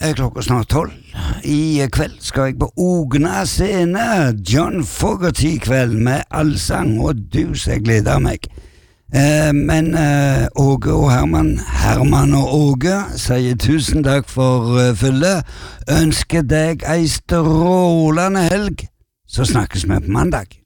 klokka snart 12. I kveld skal jeg på Ogna scene, John Fogerty-kveld med allsang, og du, så jeg gleder meg. Men Åge og Herman og Åge sier tusen takk for følge. Ønsker deg ei strålende helg, så snakkes vi på mandag.